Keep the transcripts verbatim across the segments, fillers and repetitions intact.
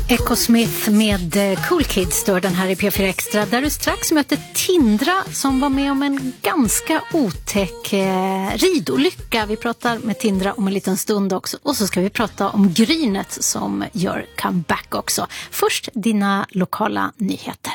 Echo Smith med Cool Kids står den här i P fyra Extra, där du strax möter Tindra som var med om en ganska otäck eh, ridolycka. Vi pratar med Tindra om en liten stund också, och så ska vi prata om Grynet som gör comeback också. Först dina lokala nyheter.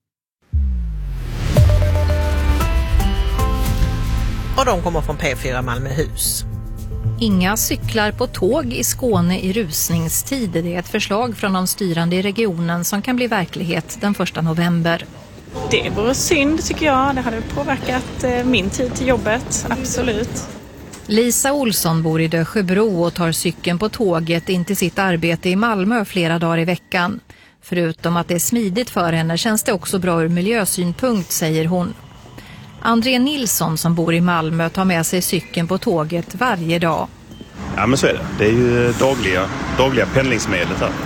Och de kommer från P fyra Malmöhus. Inga cyklar på tåg i Skåne i rusningstid. Det är ett förslag från de styrande i regionen som kan bli verklighet den första november. Det vore synd tycker jag. Det hade påverkat min tid till jobbet, absolut. Lisa Olsson bor i Dösjebro och tar cykeln på tåget in till sitt arbete i Malmö flera dagar i veckan. Förutom att det är smidigt för henne känns det också bra ur miljösynpunkt, säger hon. André Nilsson som bor i Malmö tar med sig cykeln på tåget varje dag. Ja, men så är det. Det är ju dagliga, dagliga pendlingsmedlet här.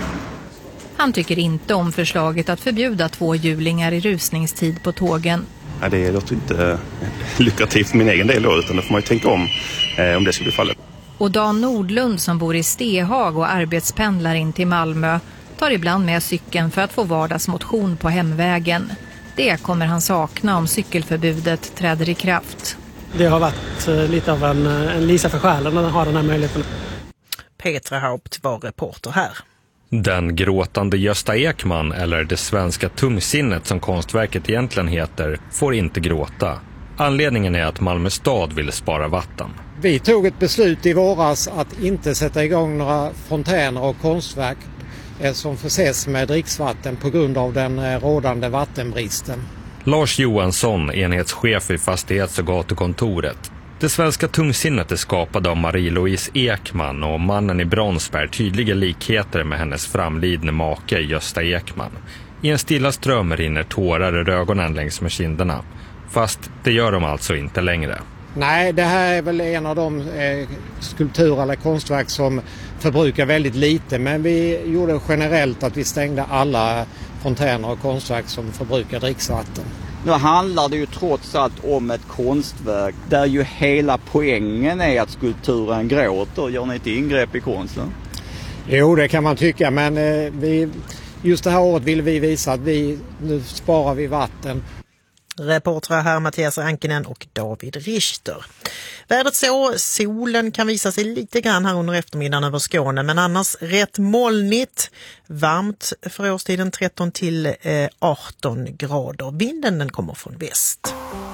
Han tycker inte om förslaget att förbjuda tvåhjulingar i rusningstid på tågen. Ja, det låter inte lukrativt för min egen del då, utan då får man ju tänka om eh, om det skulle bli fallet. Och Dan Nordlund som bor i Stehag och arbetspendlar in till Malmö tar ibland med cykeln för att få vardagsmotion på hemvägen. Det kommer han sakna om cykelförbudet träder i kraft. Det har varit lite av en, en Lisa för själen när den har den här möjligheten. Petra Haupt var reporter här. Den gråtande Gösta Ekman, eller det svenska tungsinnet som konstverket egentligen heter, får inte gråta. Anledningen är att Malmö stad vill spara vatten. Vi tog ett beslut i våras att inte sätta igång några fontäner och konstverk som förses med dricksvatten på grund av den rådande vattenbristen. Lars Johansson, enhetschef i fastighets- och gatukontoret. Det svenska tungsinnet är skapad av Marie-Louise Ekman, och mannen i brons bär tydliga likheter med hennes framlidne make Gösta Ekman. I en stilla ström rinner tårar ur ögonen längs med kinderna. Fast det gör de alltså inte längre. Nej, det här är väl en av de eh, skulpturer eller konstverk som förbrukar väldigt lite. Men vi gjorde generellt att vi stängde alla fontäner och konstverk som förbrukar dricksvatten. Nu handlar det ju trots allt om ett konstverk där ju hela poängen är att skulpturen gråter. Gör ni ett ingrepp i konsten? Jo, det kan man tycka, men eh, vi, just det här året vill vi visa att vi, nu sparar vi vatten. Reportrar här Mattias Rankinen och David Richter. Vädret så, solen kan visa sig lite grann här under eftermiddagen över Skåne, men annars rätt molnigt, varmt för årstiden tretton till arton grader. Vinden den kommer från väst.